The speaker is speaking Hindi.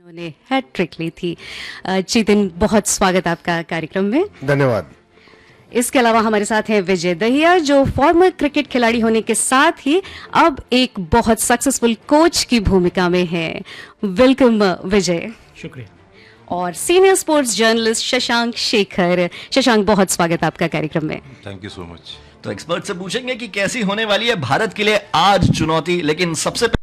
उन्होंने हैट्रिक ली थी। जितिन, बहुत स्वागत आपका कार्यक्रम में। धन्यवाद। इसके अलावा हमारे साथ हैं विजय दहिया, जो फॉर्मर क्रिकेट खिलाड़ी होने के साथ ही अब एक बहुत सक्सेसफुल कोच की भूमिका में हैं। वेलकम विजय। शुक्रिया। और senior sports journalist Shashank Shekhar. Shashank, बहुत स्वागत आपका कार्यक्रम में। Thank you so much. तो एक्सपर्ट से पूछेंगे कि कैसी होने वाली है भारत के लिए आज चुनौती, लेकिन सबसे